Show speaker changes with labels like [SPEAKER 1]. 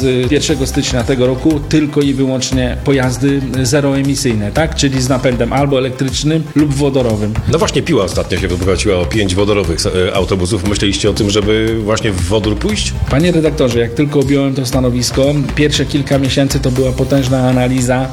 [SPEAKER 1] z 1 stycznia tego roku tylko i wyłącznie pojazdy zeroemisyjne, tak? Czyli z napędem albo elektrycznym lub wodorowym.
[SPEAKER 2] No właśnie Piła ostatnio się wypłaciła o 5 wodorowych autobusów. Myśleliście o tym, żeby właśnie w wodór pójść?
[SPEAKER 1] Panie redaktorze, jak tylko objąłem to stanowisko, pierwsze kilka miesięcy to była potężna analiza